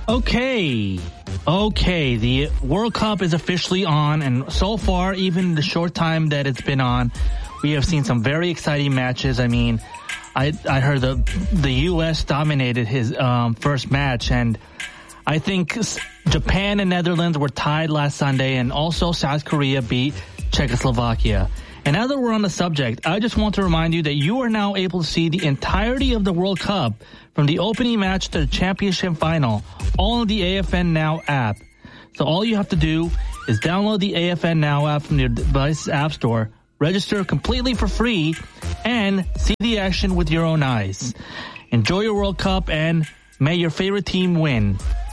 Okay, the World Cup is officially on, and so far, even the short time that it's been on, we have seen some very exciting matches. I mean, I heard the U.S. dominated his first match, and I think Japan and Netherlands were tied last Sunday, and also South Korea beat Czechoslovakia. And now that we're on the subject, I just want to remind you that you are now able to see the entirety of the World Cup from the opening match to the championship final, all in the AFN Now app. So all you have to do is download the AFN Now app from your device's app store, register completely for free, and see the action with your own eyes. Enjoy your World Cup, and may your favorite team win.